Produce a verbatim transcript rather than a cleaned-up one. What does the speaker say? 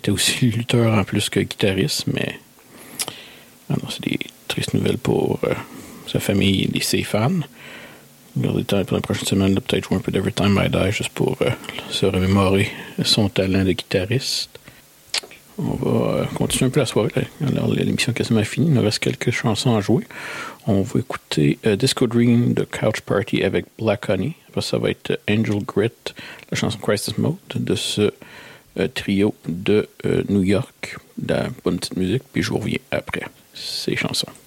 était aussi lutteur en plus que guitariste, mais ah non, c'est des tristes nouvelles pour euh, sa famille et ses fans. Regardez pour la prochaine semaine, là, peut-être jouer un peu d'Every Time I Die juste pour euh, se remémorer son talent de guitariste. On va euh, continuer un peu la soirée. Là. Alors, l'émission est quasiment finie. Il nous reste quelques chansons à jouer. On va écouter euh, Disco Dream de Couch Party avec Black Honey. Après, ça va être Angel Grit, la chanson Crisis Mode de ce euh, trio de euh, New York. De la bonne petite musique. Puis je vous reviens après ces chansons.